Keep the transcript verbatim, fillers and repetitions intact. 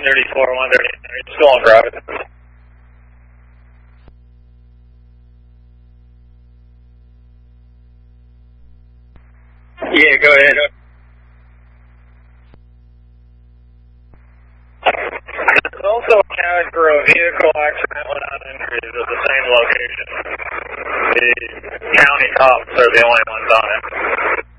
thirty-four, one thirty, still on Gravis. Yeah, go ahead. There's also accounted for a vehicle accident without injuries at the same location. The county cops are the only ones on it.